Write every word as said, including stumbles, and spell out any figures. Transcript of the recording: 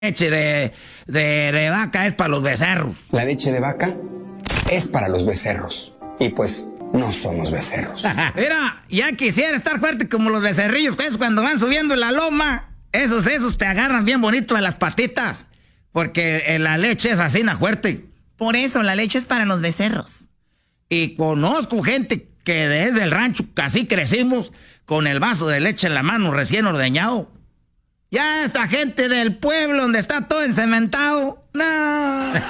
leche de, de, de vaca es para los becerros. La leche de vaca es para los becerros. Y pues no somos becerros. Mira, ya quisiera estar fuerte como los becerrillos, pues, cuando van subiendo la loma. Esos, esos te agarran bien bonito de las patitas. Porque eh, la leche es así, na fuerte. Por eso la leche es para los becerros. Y conozco gente que desde el rancho casi crecimos con el vaso de leche en la mano recién ordeñado. Ya esta gente del pueblo donde está todo encementado, no.